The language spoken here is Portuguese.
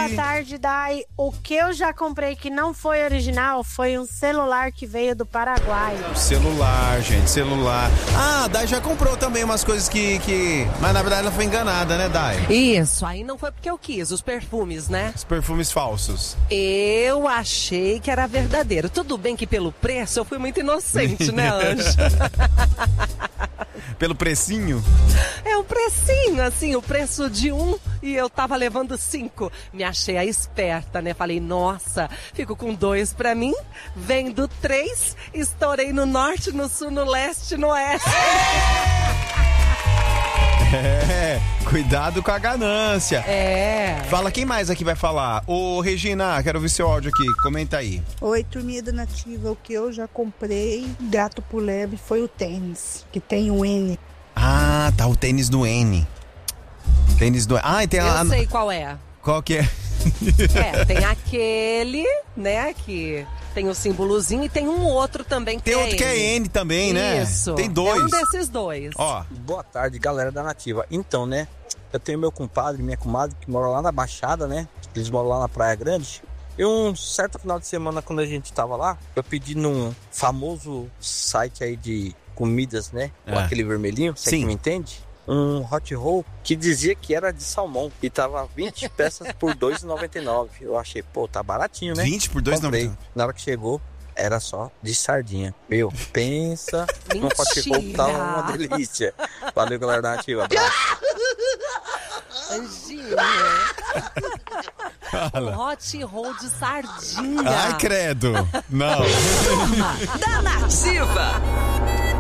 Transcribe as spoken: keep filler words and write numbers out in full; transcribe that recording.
Boa tarde, Dai. O que eu já comprei que não foi original foi um celular que veio do Paraguai. Celular, gente, celular. Ah, a Dai já comprou também umas coisas que, que... Mas na verdade ela foi enganada, né, Dai? Isso, aí não foi porque eu quis, os perfumes, né? Os perfumes falsos. Eu achei que era verdadeiro. Tudo bem que pelo preço eu fui muito inocente, né, Anjo? Pelo precinho? É o precinho, assim, o preço de um e eu tava levando cinco. Me achei a esperta, né? Falei, nossa, fico com dois pra mim, vendo três, estourei no norte, no sul, no leste, no oeste. É, cuidado com a ganância. É. Fala, quem mais aqui vai falar? Ô, Regina, quero ouvir seu áudio aqui, comenta aí. Oi, turminha da Nativa, o que eu já comprei, gato por leve, foi o tênis, que tem o N. Ah, tá, o tênis do N. Tênis do... Ah, e tem Eu a... sei qual é. Qual que é? É, tem aquele, né, que tem o símbolozinho e tem um outro também que Tem é outro que é N também, né? Isso. Tem dois. É um desses dois. Ó. Boa tarde, galera da Nativa. Então, né, eu tenho meu compadre, minha comadre, que mora lá na Baixada, né? Eles moram lá na Praia Grande. E um certo final de semana, quando a gente tava lá, eu pedi num famoso site aí de comidas, né? É. Com aquele vermelhinho, você Sim. que me entende? Um hot roll que dizia que era de salmão e tava vinte peças por dois reais e noventa e nove centavos. Eu achei, pô, tá baratinho, né? vinte por dois reais e noventa e nove Comprei. Na hora que chegou, era só de sardinha. Meu, pensa num hot roll que Mentira. tava uma delícia. Valeu, galera da Nativa. Abraço. Anjinho. Um hot roll de sardinha. Ai, credo. Não. Da Nativa.